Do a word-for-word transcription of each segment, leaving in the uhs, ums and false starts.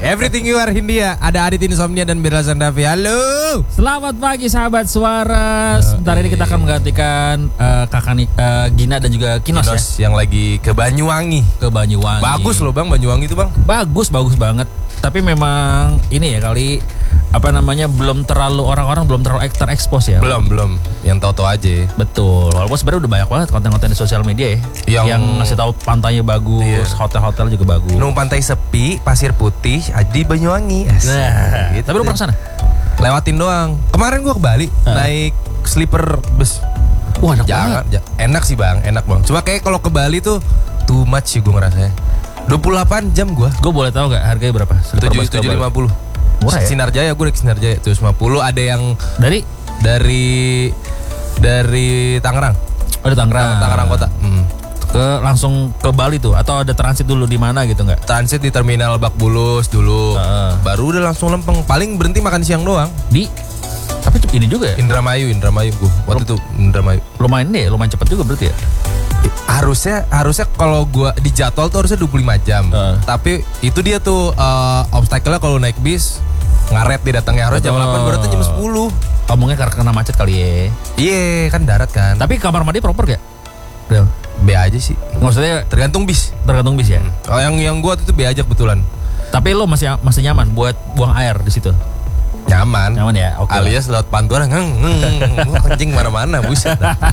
Everything You Are Hindia. Ada Adit Insomnia dan Birla Sandafi. Halo. Selamat pagi sahabat suara. Sebentar ini kita akan menggantikan uh, kakak uh, Gina dan juga Kinos, Kinos ya. yang lagi ke Banyuwangi. Ke Banyuwangi. Bagus loh bang, Banyuwangi itu bang. Bagus, bagus banget. Tapi memang ini ya kali apa namanya belum terlalu orang-orang belum terlalu terekspos ya. Belum belum. Yang tahu-tahu aja. Betul. Walaupun sebenarnya udah banyak banget konten-konten di sosial media ya. Yang, yang ngasih tahu pantainya bagus, iya. Hotel-hotel juga bagus. Nung pantai sepi, pasir putih, di Banyuwangi. Nah, gitu. Tapi lu pernah sana? Lewatin doang. Kemarin gua ke Bali uh. naik sleeper bus. Wah, enak Jangan, banget. Ja, enak sih bang, enak bang. Cuma kayak kalau ke Bali tuh too much sih gua ngerasanya. dua puluh delapan jam gua. Gua boleh tahu gak harganya berapa? tujuh lima puluh. Murah ya? Sinarjaya, gue naik Sinarjaya tujuh lima puluh. Ada yang dari dari dari Tangerang. Oh, dari Tangerang. Tangerang kota. Hmm. Ke langsung ke Bali tuh atau ada transit dulu di mana gitu nggak? Transit di terminal Lebak Bulus dulu. Uh. Baru udah langsung lempeng. Paling berhenti makan siang doang. Di tapi ini juga ya? Indramayu, Indramayu gue. Waktu itu Indramayu. Lumayan deh, lumayan cepat juga berarti ya. Harusnya harusnya kalau gua di jadwal tuh harusnya dua puluh lima jam. Uh. Tapi itu dia tuh uh, obstacle-nya kalau naik bis ngaret di datangnya harus jam oh. delapan, baru tuh jam sepuluh. Ngomongnya karena kena macet kali ya. Iya, kan darat kan. Tapi kamar mandi proper gak? Real. B aja sih. Maksudnya tergantung bis. Tergantung bis ya. Oh, yang yang gua tuh B aja kebetulan. Tapi lo masih masih nyaman buat buang air di situ? Nyaman. Nyaman ya, oke. Okay. Alias lewat pantulan, ngeng, ngeng, kencing mana-mana, buset.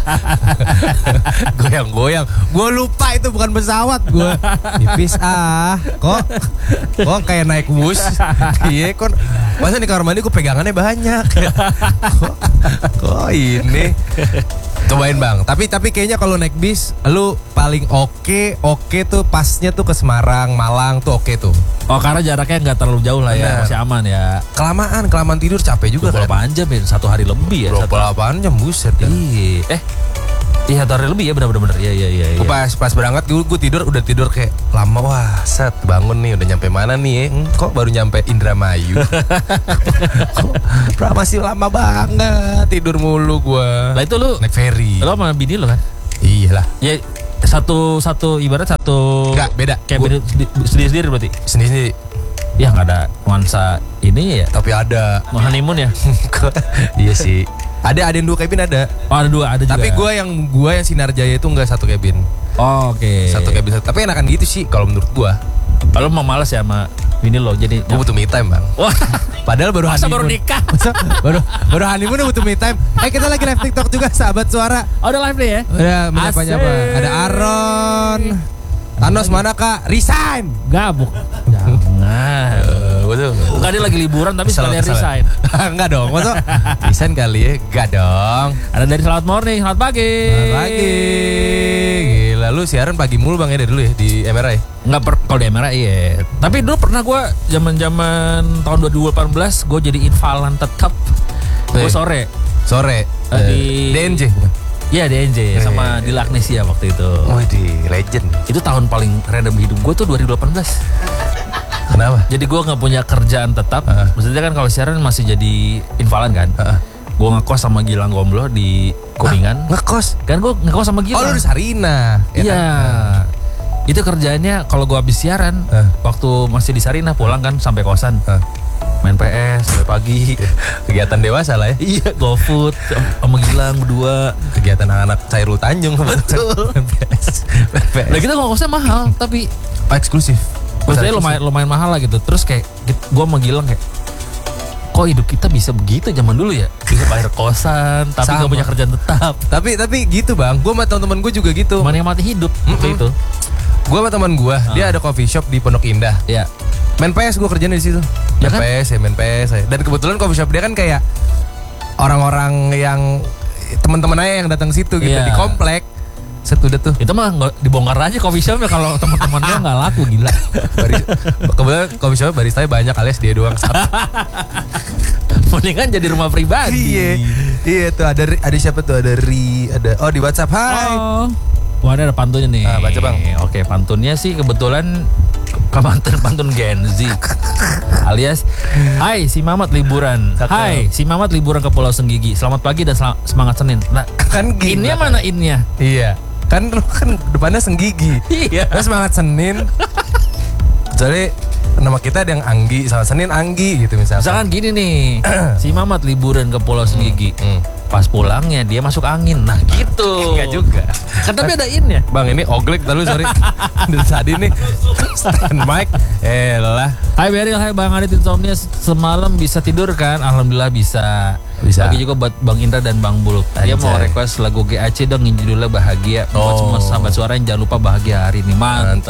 Goyang-goyang. Gue lupa itu bukan pesawat gue. Tipis ah. Kok kok kayak naik bus. Iya kok. Masa di kamar mandi gue pegangannya banyak. Kok, kok ini. Cobain bang. Tapi tapi kayaknya kalau naik bis, lu paling oke oke tuh pasnya tuh ke Semarang, Malang tuh oke tuh. Oh karena jaraknya nggak terlalu jauh lah. Bener. Ya, masih aman ya. Kelamaan, kelamaan tidur capek juga kan. dua puluh delapan jam ya, satu hari lebih ya. dua puluh delapan jam buset kan. Iya. Eh, iya satu hari lebih ya, benar-benar. Iya iya iya. Gue pas pas berangkat gue, gue tidur udah tidur kayak lama, wah set bangun nih udah nyampe mana nih ya? Hmm, kok baru nyampe Indramayu. Kok masih lama banget tidur mulu gue. Lah itu lu naik ferry. Lo sama bini lo kan? Iyalah. Ya satu satu ibarat satu. Enggak beda. Kayak beda sendiri-sendiri berarti. Sendiri-sendiri. Ya nggak ada nuansa ini ya. Tapi ada. Honeymoon ya. Iya sih. Ada ada yang dua cabin ada. Oh ada dua ada juga. Tapi gue yang gue yang Sinarjaya itu nggak satu cabin. Oh, oke. Okay. Satu cabin. Tapi enakan gitu sih kalau menurut gue. Kalau mau males ya sama ini lo jadi. Gue butuh me time bang. Wah. Padahal baru Masa honeymoon. baru nikah. Masa baru baru honeymoon udah butuh me time. Eh kita lagi live TikTok juga sahabat suara. Oh udah live nih ya. Udah menyapa-nyapa. Ada Aron. Thanos mana kak? Resign. Gabuk. Jangan. Betul. Bukan dia lagi liburan tapi sekalian resign. Enggak dong. Masa resign kali ya? Enggak dong. Ada dari Selamat Morning, selamat pagi. Selamat pagi. Gila lu siaran pagi mulu bang ya dari dulu ya di M R I. Enggak per kalau di M R I iya. Tapi dulu pernah gue zaman-zaman tahun dua ribu delapan belas gue jadi invalan tetap. Gue sore. Sore. Uh, di D N J bukan? Iya D N J sama di Lagnesia waktu itu. Oh di legend. Itu tahun paling random hidup gue tuh dua ribu delapan belas. Kenapa? Jadi gue nggak punya kerjaan tetap. Uh. Maksudnya kan kalau siaran masih jadi invalan kan. Uh. Gue ngekos sama Gilang Gomblo di Kuningan. Ah, ngekos? Kan gue ngekos sama Gilang. Oh lu di Sarina. Iya. Ya, itu kerjaannya kalau gue habis siaran uh. waktu masih di Sarina pulang kan sampai kosan. Uh. Main P S sampai pagi. Kegiatan dewasa lah ya. Iya, GoFood sama Gilang berdua. Kegiatan anak-anak Cairul Tanjung. Betul. Nah kita ngokosnya mahal tapi oh, eksklusif. Maksudnya lumayan lumayan mahal lah gitu. Terus kayak gue sama Gilang kayak kok hidup kita bisa begitu zaman dulu ya? Bisa bayar kosan tapi gak punya kerjaan tetap. Tapi tapi gitu bang. Gue sama teman-teman gue juga gitu. Mana yang mati hidup waktu itu. Gue sama teman gue, ah. dia ada coffee shop di Pondok Indah. Iya. Main P S gue kerjaan di situ. Ya main kan? P S ya, main P S ya. Dan kebetulan coffee shop dia kan kayak orang-orang yang teman-teman aja yang datang situ gitu ya. Di komplek. Set udah tuh. Itu mah nggak dibongkar aja coffee shopnya kalau teman-temannya nggak laku gila. Kebetulan coffee shop baristanya banyak alias dia doang satu. Mendingan jadi rumah pribadi. Iya. Iya tuh ada ada siapa tuh ada Ri ada oh di WhatsApp hai. Oh. Wah ada pantunnya nih. Ah, baca bang. Oke pantunnya sih kebetulan pantun pantun Gen Z alias hai si Mamat liburan. Cakep. Hai si Mamat liburan ke Pulau Senggigi. Selamat pagi dan sel- semangat Senin. Nah kan gini. Innya mana innya? Iya. Kan kan depannya Senggigi. Iya. Terus semangat Senin. Jadi nama kita ada yang Anggi, sama Senin Anggi gitu misalkan. Misalkan gini nih, si Mamat liburan ke Pulau Senggigi. Hmm. Pas pulangnya dia masuk angin. Nah gitu. Enggak juga. Kan tapi ada in ya. Bang ini oglek dulu sorry. Dari tadi nih stand mic. Eh lah. Hai Beril, hai Bang Adit Insomnia. Semalam bisa tidur kan? Alhamdulillah bisa. Bisa. Lagi juga buat Bang Indra dan Bang Buluk. Dia mau Anjay. request lagu G A C dong, yang judulnya Bahagia. Buat Oh. semua sahabat suara yang jangan lupa bahagia hari ini. Mantap.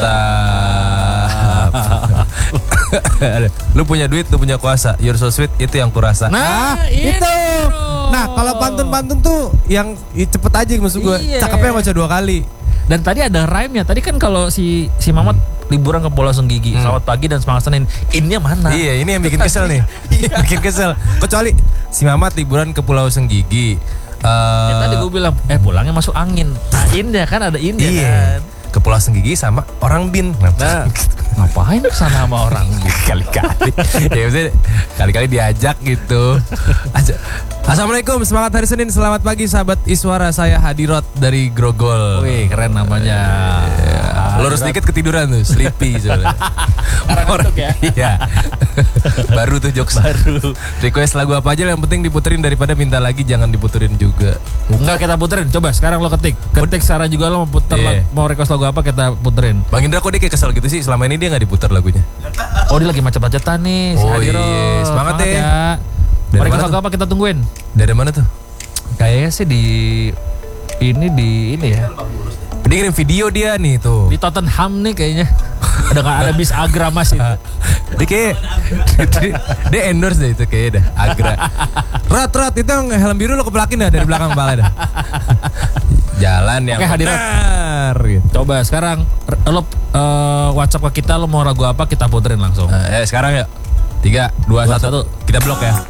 Mantap. Lu punya duit, lu punya kuasa. You're so sweet, itu yang kurasa. Nah, itu. itu. Nah, kalau pantun-pantun tuh yang i- cepet aja maksud gue. Iya. Cakepnya baca dua kali. Dan tadi ada rhyme-nya. Tadi kan kalau si si Mamat liburan ke Pulau Senggigi, Hmm. selamat pagi dan semangat Senin. Innya mana? Iya, ini yang bikin kesel nih. Bikin kesel. Kecuali si Mamat liburan ke Pulau Senggigi. Eh, Ya, tadi gue bilang, eh pulangnya masuk angin. Nah, innya kan ada innya iya. kan. Ke Pulau Senggigi sama orang bin. Nah, ngapain kesana sama orang gitu? Kali-kali. Ya maksudnya kali-kali diajak gitu. Aja- Assalamualaikum, semangat hari Senin. Selamat pagi sahabat Iswara, saya Hadirot dari Grogol. Wih, keren namanya. Lurus dikit ketiduran tuh, sleepy soalnya. Karena ngantuk ya? Iya. Baru tuh jokes. Baru. Request lagu apa aja yang penting diputerin, daripada minta lagi jangan diputerin juga. Enggak, kita puterin. Coba sekarang lo ketik. Ketik sekarang juga lo mau puter Iya. lag- mau request lagu apa, kita puterin. Bang Indra kok dia kayak kesel gitu sih? Selama ini dia nggak diputar lagunya. Oh, dia lagi macet-macetan nih si Oh, Hadiro. iya. Semangat ya. ya. Dari Mau request mana lagu apa kita tungguin? Dari mana tuh? Kayaknya sih di ini di ini ya. Dia ngirim video dia nih tuh. Di Tottenham nih kayaknya. Ada nggak ada bis Agra Mas itu. Dia kayak dia, dia endorse deh itu kayaknya dah Agra. Rot rot itu yang helm biru lo kepelakin dah dari belakang kepala dah. Jalan yang Oke, Hadirat. benar gitu. Coba sekarang r- lo eh, WhatsApp ke kita, lo mau lagu apa kita puterin langsung. Nah, eh sekarang ya tiga dua Dua, satu satu. kita blok ya.